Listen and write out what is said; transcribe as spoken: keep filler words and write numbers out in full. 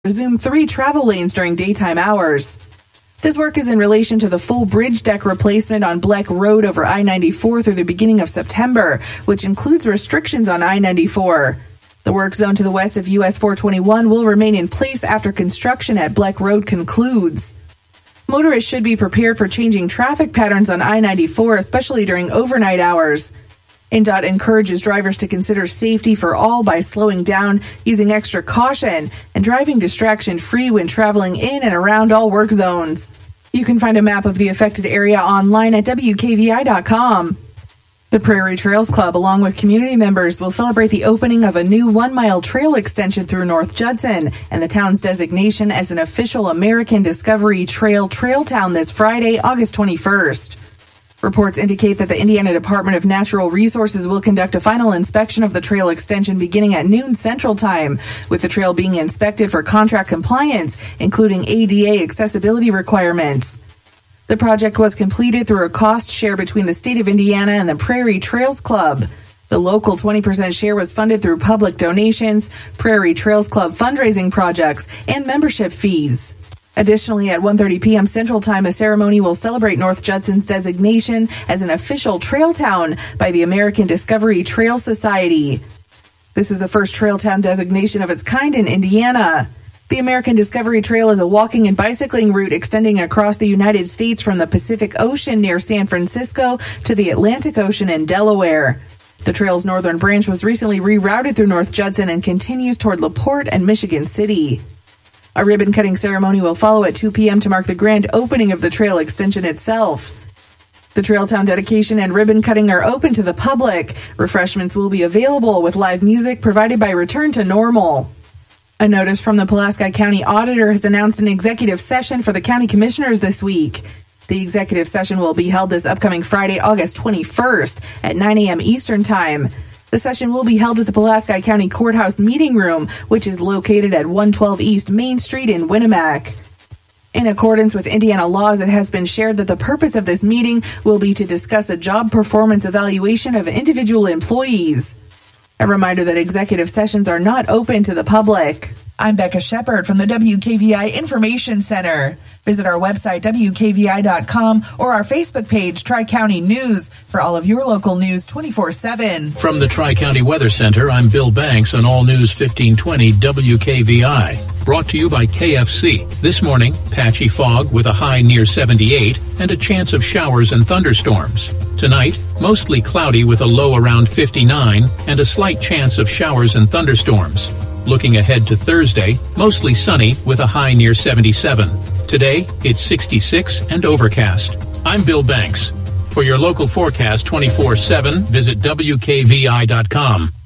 resume three travel lanes during daytime hours. This work is in relation to the full bridge deck replacement on Bleck Road over I ninety-four through the beginning of September, which includes restrictions on I ninety-four. The work zone to the west of U S four twenty-one will remain in place after construction at Bleck Road concludes. Motorists should be prepared for changing traffic patterns on I ninety-four, especially during overnight hours. N D O T encourages drivers to consider safety for all by slowing down, using extra caution, and driving distraction-free when traveling in and around all work zones. You can find a map of the affected area online at W K V I dot com. The Prairie Trails Club, along with community members, will celebrate the opening of a new one-mile trail extension through North Judson and the town's designation as an official American Discovery Trail trail town this Friday, August twenty-first. Reports indicate that the Indiana Department of Natural Resources will conduct a final inspection of the trail extension beginning at noon Central Time, with the trail being inspected for contract compliance, including A D A accessibility requirements. The project was completed through a cost share between the state of Indiana and the Prairie Trails Club. The local twenty percent share was funded through public donations, Prairie Trails Club fundraising projects, and membership fees. Additionally, at one thirty p.m. Central Time, a ceremony will celebrate North Judson's designation as an official trail town by the American Discovery Trail Society. This is the first trail town designation of its kind in Indiana. The American Discovery Trail is a walking and bicycling route extending across the United States from the Pacific Ocean near San Francisco to the Atlantic Ocean in Delaware. The trail's northern branch was recently rerouted through North Judson and continues toward LaPorte and Michigan City. A ribbon-cutting ceremony will follow at two p.m. to mark the grand opening of the trail extension itself. The Trail Town dedication and ribbon cutting are open to the public. Refreshments will be available with live music provided by Return to Normal. A notice from the Pulaski County Auditor has announced an executive session for the county commissioners this week. The executive session will be held this upcoming Friday, August twenty-first at nine a.m. Eastern Time. The session will be held at the Pulaski County Courthouse Meeting Room, which is located at one twelve East Main Street in Winnemac. In accordance with Indiana laws, it has been shared that the purpose of this meeting will be to discuss a job performance evaluation of individual employees. A reminder that executive sessions are not open to the public. I'm Becca Shepard from the W K V I Information Center. Visit our website, W K V I dot com, or our Facebook page, Tri-County News, for all of your local news twenty-four seven. From the Tri-County Weather Center, I'm Bill Banks on All News fifteen twenty W K V I. Brought to you by K F C. This morning, patchy fog with a high near seventy-eight and a chance of showers and thunderstorms. Tonight, mostly cloudy with a low around fifty-nine and a slight chance of showers and thunderstorms. Looking ahead to Thursday, mostly sunny with a high near seventy-seven. Today, it's sixty-six and overcast. I'm Bill Banks. For your local forecast twenty-four seven, visit W K V I dot com.